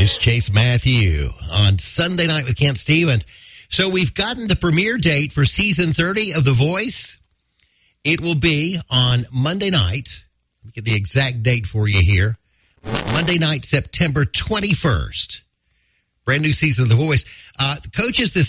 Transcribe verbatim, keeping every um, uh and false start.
It's Chase Matthew on Sunday Night with Kent Stevens. So we've gotten the premiere date for season thirty of The Voice. It will be on Monday night. Let me get the exact date for you here. Monday night, September twenty-first. Brand new season of The Voice. Uh, the coaches this